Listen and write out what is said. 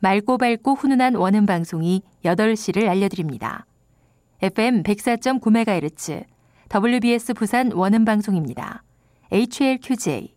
맑고 밝고 훈훈한 원음 방송이 8시를 알려드립니다. FM 104.9MHz WBS 부산 원음 방송입니다. HLQJ